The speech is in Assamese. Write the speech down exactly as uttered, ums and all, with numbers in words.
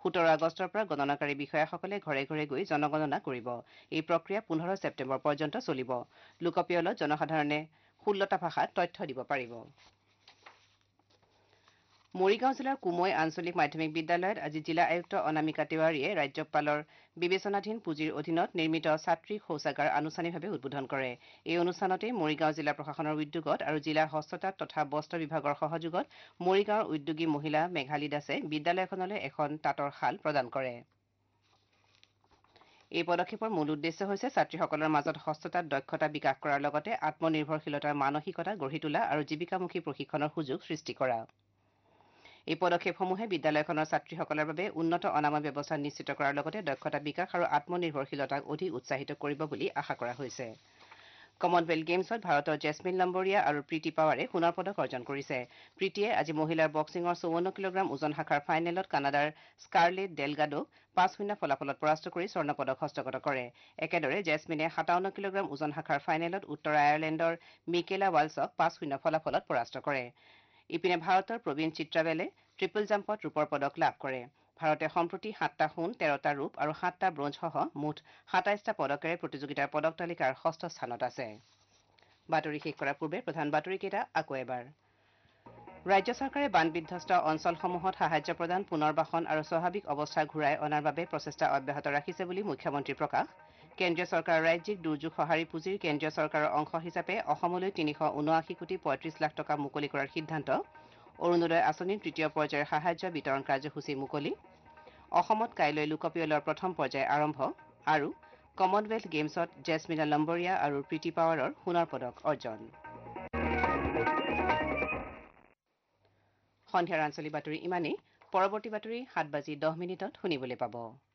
সোতৰ আগষ্টৰ পৰা গণনাকাৰী বিষয়াসকলে ঘৰে ঘৰে গৈ জনগণনা কৰিব এই প্ৰক্ৰিয়া পোন্ধৰ ছেপ্টেম্বৰ পৰ্যন্ত চলিব লোকপিয়লত জনসাধাৰণে ষোল্লটা ভাষাত তথ্য দিব পাৰিব মৰিগাঁও জিলাৰ কুমৈ আঞ্চলিক মাধ্যমিক বিদ্যালয়ত আজি জিলা আয়ুক্ত অনামিকা তিৱাৰীয়ে ৰাজ্যপালৰ বিবেচনাধীন পুঁজিৰ অধীনত নিৰ্মিত ছাত্ৰী শৌচাগাৰ আনুষ্ঠানিকভাৱে উদ্বোধন কৰে এই অনুষ্ঠানতে মৰিগাঁও জিলা প্ৰশাসনৰ উদ্যোগত আৰু জিলা হস্ততাঁত তথা বস্ত্ৰ বিভাগৰ সহযোগত মৰিগাঁৱৰ উদ্যোগী মহিলা মেঘালী দাসে বিদ্যালয়খনলৈ এখন তাঁতৰ শাল প্ৰদান কৰে এই পদক্ষেপৰ মূল উদ্দেশ্য হৈছে ছাত্ৰীসকলৰ মাজত হস্ততাঁত দক্ষতা বিকাশ কৰাৰ লগতে আত্মনিৰ্ভৰশীলতাৰ মানসিকতা গঢ়ি তোলা আৰু জীৱিকামুখী প্ৰশিক্ষণৰ সুযোগ সৃষ্টি কৰা এই পদক্ষেপসমূহে বিদ্যালয়খনৰ ছাত্ৰীসকলৰ বাবে উন্নত অনাময় ব্যৱস্থা নিশ্চিত কৰাৰ লগতে দক্ষতা বিকাশ আৰু আত্মনিৰ্ভৰশীলতাক অধিক উৎসাহিত কৰিব বুলি আশা কৰা হৈছে কমনৱেলথ গেমছত ভাৰতৰ জেছমিন লম্বৰীয়া আৰু প্ৰীতি পাৱাৰে সোণৰ পদক অৰ্জন কৰিছে প্ৰীতিয়ে আজি মহিলাৰ বক্সিঙৰ চৌৱন্ন কিলোগ্ৰাম ওজন শাখাৰ ফাইনেলত কানাডাৰ স্কাৰলেট ডেলগাডোক পাঁচ শূন্য ফলাফলত পৰাস্ত কৰি স্বৰ্ণ পদক হস্তগত কৰে একেদৰে জেছমিনে সাতাৱন্ন কিলোগ্ৰাম ওজন শাখাৰ ফাইনেলত উত্তৰ আয়াৰলেণ্ডৰ মিকেলা ৱালছক পাঁচ শূন্য ফলাফলত পৰাস্ত কৰে ইপিনে ভাৰতৰ প্ৰবীণ চিত্ৰাবেলে ট্ৰিপল জাম্পত ৰূপৰ পদক লাভ কৰে ভাৰতে সম্প্ৰতি সাতটা সোণ তেৰটা ৰূপ আৰু সাতটা ব্ৰঞ্জসহ মুঠ সাতাইছটা পদকেৰে প্ৰতিযোগিতাৰ পদক তালিকাৰ ষষ্ঠ স্থানত আছে বাতৰি শেষ কৰাৰ পূৰ্বে প্ৰধান বাতৰিকেইটা আকৌ এবাৰ ৰাজ্য চৰকাৰে বানবিধ্বস্ত অঞ্চলসমূহত সাহায্য প্ৰদান পুনৰ্বাসন আৰু স্বাভাৱিক অৱস্থা ঘূৰাই অনাৰ বাবে প্ৰচেষ্টা অব্যাহত ৰাখিছে বুলি মুখ্যমন্ত্ৰী প্ৰকাশ কেন্দ্ৰীয় চৰকাৰৰ ৰাজ্যিক দুৰ্যোগ সঁহাৰি পুঁজিৰ কেন্দ্ৰীয় চৰকাৰৰ অংশ হিচাপে অসমলৈ তিনিশ ঊনাশী কোটি পঁয়ত্ৰিশ লাখ টকা মুকলি কৰাৰ সিদ্ধান্ত অৰুণোদয় আঁচনিৰ তৃতীয় পৰ্যায়ৰ সাহায্য বিতৰণ কাৰ্যসূচী মুকলি অসমত কাইলৈ লোকপিয়লৰ প্ৰথম পৰ্যায় আৰম্ভ আৰু কমনৱেলথ গেমছত জেছমিনা লম্বৰীয়া আৰু প্ৰীতি পাৱাৰৰ সোণৰ পদক অৰ্জন সন্ধিয়াৰ আঞ্চলিক বাতৰি ইমানেই পৰৱৰ্তী বাতৰি সাত বাজি দহ মিনিটত শুনিবলৈ পাব